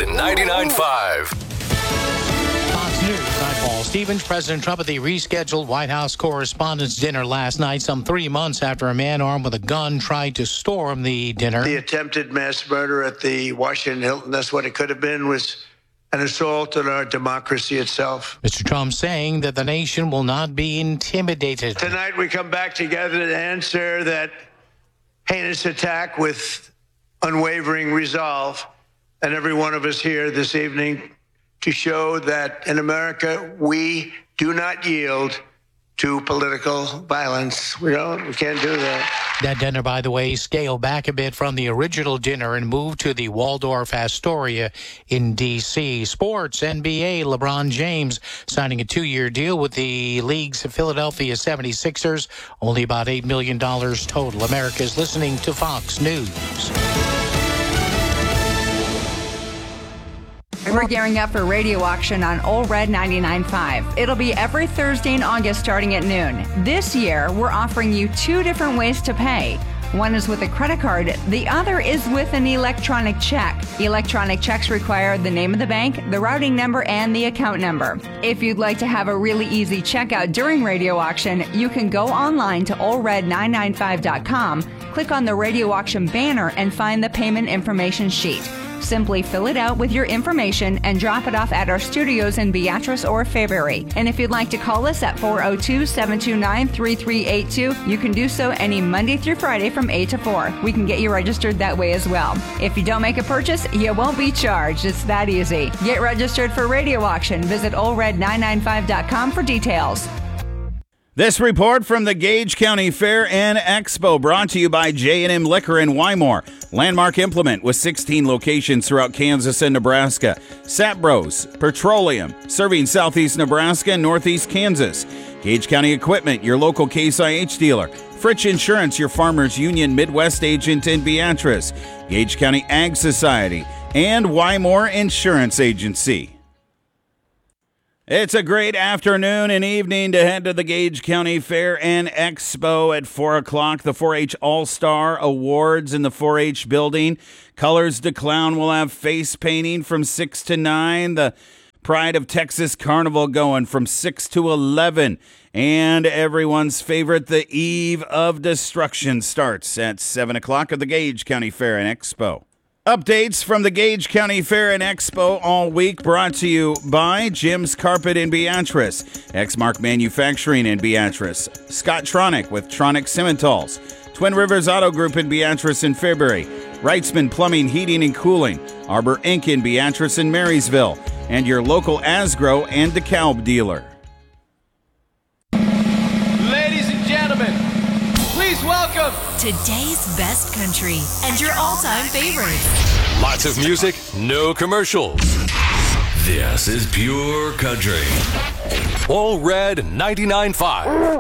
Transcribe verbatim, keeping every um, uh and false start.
Red ninety-nine point five. Fox News, I'm Paul Stevens. President Trump at the rescheduled White House Correspondents' Dinner last night, some three months after a man armed with a gun tried to storm the dinner. The attempted mass murder at the Washington Hilton, that's what it could have been, was an assault on our democracy itself. Mister Trump saying that the nation will not be intimidated. Tonight we come back together to answer that heinous attack with unwavering resolve, and every one of us here this evening to show that in America we do not yield to political violence. We don't, we can't do that. That dinner, by the way, scaled back a bit from the original dinner and moved to the Waldorf Astoria in D C Sports, N B A, LeBron James signing a two-year deal with the league's Philadelphia seventy-sixers, only about eight million dollars total. America's listening to Fox News. We're gearing up for radio auction on Ole Red ninety-nine point five. It'll be every Thursday in August starting at noon. This year, we're offering you two different ways to pay. One is with a credit card. The other is with an electronic check. Electronic checks require the name of the bank, the routing number, and the account number. If you'd like to have a really easy checkout during radio auction, you can go online to ole red nine nine five dot com, click on the radio auction banner, and find the payment information sheet. Simply fill it out with your information and drop it off at our studios in Beatrice or Fairbury. And if you'd like to call us at four oh two, seven two nine, three three eight two, you can do so any Monday through Friday from eight to four. We can get you registered that way as well. If you don't make a purchase, you won't be charged. It's that easy. Get registered for radio auction. Visit ole red nine nine five dot com for details. This report from the Gage County Fair and Expo, brought to you by J and M Liquor in Wymore. Landmark Implement with sixteen locations throughout Kansas and Nebraska. Sapbros Petroleum, serving southeast Nebraska and northeast Kansas. Gage County Equipment, your local Case I H dealer. Fritch Insurance, your Farmers Union Midwest agent in Beatrice. Gage County Ag Society and Wymore Insurance Agency. It's a great afternoon and evening to head to the Gage County Fair and Expo at four o'clock. The four H All-Star Awards in the four H building. Colors to Clown will have face painting from six to nine. The Pride of Texas Carnival going from six to eleven. And everyone's favorite, the Eve of Destruction, starts at seven o'clock at the Gage County Fair and Expo. Updates from the Gage County Fair and Expo all week, brought to you by Jim's Carpet in Beatrice, Exmark Manufacturing in Beatrice, Scott Tronic with Tronic Simmentals, Twin Rivers Auto Group in Beatrice and Fairbury, Wrightsman Plumbing, Heating and Cooling, Arbor Incorporated in Beatrice and Marysville, and your local Asgrow and DeKalb dealer. Ladies and gentlemen, please welcome today's best country and your all-time favorites. Lots of music, no commercials. This is pure country. Ole Red ninety-nine point five.